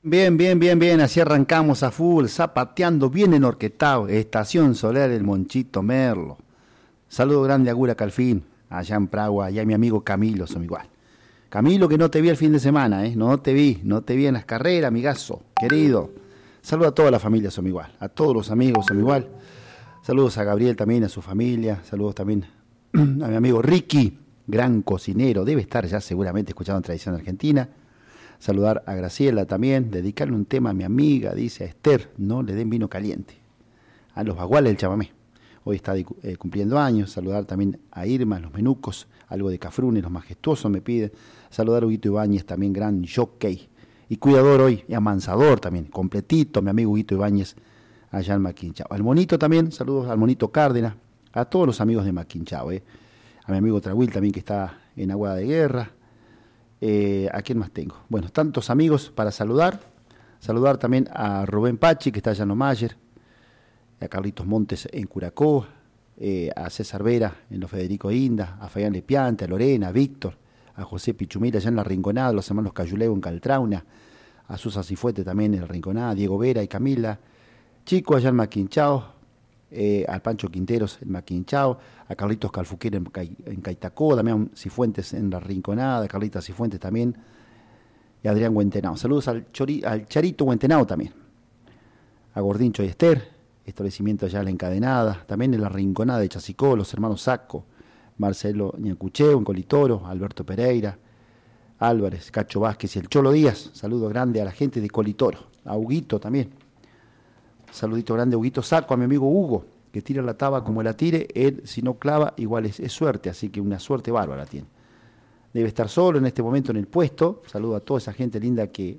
Bien, bien, bien, bien, así arrancamos a full, zapateando bien enorquetado, Estación Solar El Monchito Merlo. Saludo grande a Gura Calfín, allá en Pragua, y a mi amigo Camilo, son igual. Camilo, que no te vi el fin de semana, no te vi en las carreras, amigazo, querido. Saludo a toda la familia, son igual, a todos los amigos, son igual. Saludos a Gabriel también, a su familia, saludos también a mi amigo Ricky, gran cocinero, debe estar ya seguramente escuchando Tradición Argentina. Saludar a Graciela también, dedicarle un tema a mi amiga, dice a Esther, no le den vino caliente. A los baguales del chamamé, hoy está cumpliendo años. Saludar también a Irma, los menucos, algo de Cafrune, los majestuosos me piden. Saludar a Huguito Ibáñez, también gran jockey. Y cuidador hoy, y amansador también, completito, mi amigo Huguito Ibáñez, allá en Maquinchao. Al Monito también, saludos al Monito Cárdenas, a todos los amigos de Maquinchao, a mi amigo Trahuil también, que está en Aguada de Guerra. ¿A quién más tengo? Bueno, tantos amigos para saludar. Saludar también a Rubén Pachi, que está allá en Omayer, a Carlitos Montes en Curacó, a César Vera en los Federico Inda, a Fabián Lepiante, a Lorena, a Víctor, a José Pichumira allá en La Rinconada, a los hermanos Cayuleo en Caltrauna, a Susa Cifuete también en La Rinconada, Diego Vera y Camila, Chico allá en Maquinchao, al Pancho Quinteros en Maquinchao, a Carlitos Calfuquera en Caitacó, Damián Cifuentes en La Rinconada, a Carlita Cifuentes también, y a Adrián Huentenao. Saludos al Charito Huentenao también, a Gordincho y Esther, establecimiento allá en La Encadenada, también en La Rinconada de Chasicó, los hermanos Saco, Marcelo Ñacucheo en Colitoro, Alberto Pereira, Álvarez, Cacho Vázquez y el Cholo Díaz. Saludo grande a la gente de Colitoro, a Huguito también. Saludito grande, Huguito. Saco a mi amigo Hugo, que tira la taba como la tire. Él, si no clava, igual es suerte, así que una suerte bárbara tiene. Debe estar solo en este momento en el puesto. Saludo a toda esa gente linda que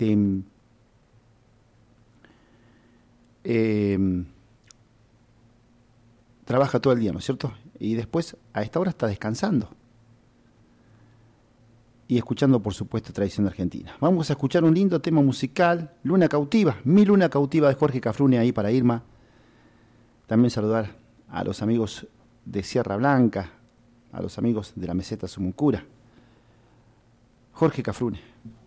trabaja todo el día, ¿no es cierto? Y después, a esta hora está descansando. Y escuchando, por supuesto, Tradición Argentina. Vamos a escuchar un lindo tema musical, Luna Cautiva, Mi Luna Cautiva de Jorge Cafrune, ahí para Irma. También saludar a los amigos de Sierra Blanca, a los amigos de la meseta Sumucura. Jorge Cafrune.